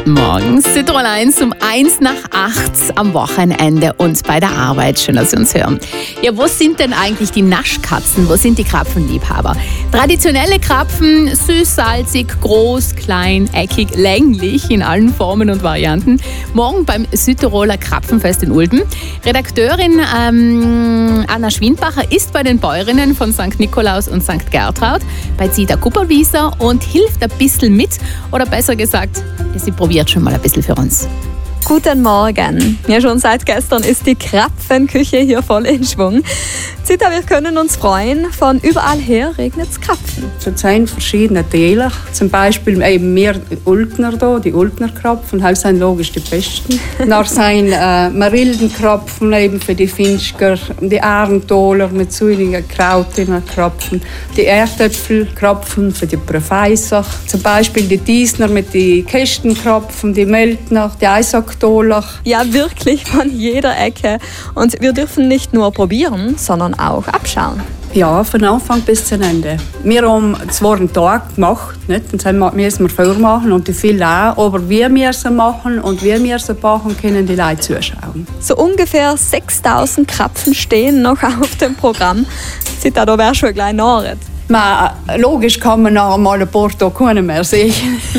Guten Morgen. Südtirol 1 um 1 nach 8 am Wochenende und bei der Arbeit. Schön, dass Sie uns hören. Ja, wo sind denn eigentlich die Naschkatzen? Wo sind die Krapfenliebhaber? Traditionelle Krapfen, süß, salzig, groß, klein, eckig, länglich in allen Formen und Varianten. Morgen beim Südtiroler Krapfenfest in Ulten. Redakteurin Anna Schwindbacher ist bei den Bäuerinnen von St. Nikolaus und St. Gertraud bei Zita Kupperwieser und hilft ein bisschen mit. Oder besser gesagt, sie probiert schon mal ein bisschen für uns. Guten Morgen. Ja, schon seit gestern ist die Krapfenküche hier voll in Schwung. Zita, wir können uns freuen. Von überall her regnet es Krapfen. Es sind verschiedene Teile. Zum Beispiel eben wir Ultner hier, die Ultner Krapfen, halt sind logisch die besten. Dann sind Marildenkrapfen eben für die Finchker, die Ahrentoler mit zuinigen Krautigen Krapfen, die Erdäpfelkrapfen für die Professor, zum Beispiel die Diesner mit den Kästenkrapfen, die Meltner, die Eisaktoler. Ja, wirklich von jeder Ecke. Und wir dürfen nicht nur probieren, sondern auch abschauen. Ja, von Anfang bis zum Ende. Wir haben zwar einen Tag gemacht, nicht? Dann müssen wir vormachen und die viele auch. Aber wie wir es machen und wie wir es machen, können die Leute zuschauen. So ungefähr 6000 Krapfen stehen noch auf dem Programm. Zita, da wäre schon gleich Noret. Logisch kann man noch einmal ein paar Tage keinen mehr sehen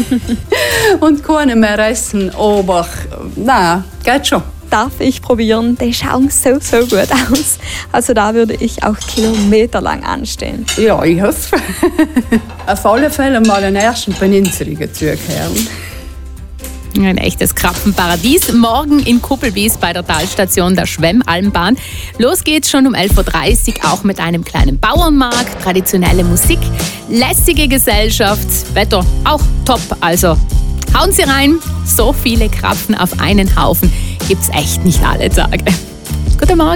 und keinen mehr essen, aber nein, geht schon. Darf ich probieren? Die schauen so gut aus. Also da würde ich auch kilometerlang anstehen. Ja, ich hoffe. Auf alle Fälle mal einen ersten Peninzerigen zukehren. Ein echtes Krapfenparadies. Morgen in Kupperwies bei der Talstation der Schwemmalmbahn. Los geht's schon um 11.30 Uhr, auch mit einem kleinen Bauernmarkt, traditionelle Musik, lässige Gesellschaft, Wetter auch top. Also hauen Sie rein, so viele Krapfen auf einen Haufen gibt's echt nicht alle Tage. Guten Morgen.